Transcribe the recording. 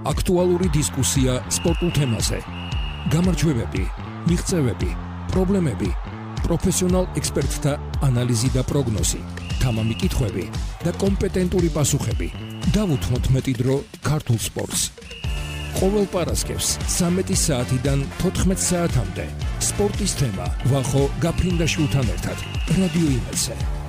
აქტუალური დისკუსია სპორტულ თემაზე. გამარჯვებები, მიღწევები, პრობლემები, პროფესიონალ ექსპერტთა ანალიზი და პროგნოზი, თამამი კითხვები და კომპეტენტური პასუხები. დავუთმოთ დრო ქართულ სპორტს. ყოველ პარასკევს 13 საათიდან 14 საათამდე სპორტის თემა ვახო გაფრინდაშვილთან ერთად რადიო იმედზე.